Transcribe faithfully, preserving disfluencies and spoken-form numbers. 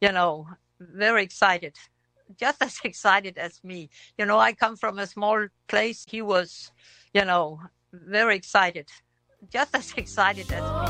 you know, very excited, just as excited as me. You know, I come from a small place. He was, you know, very excited, just as excited as me.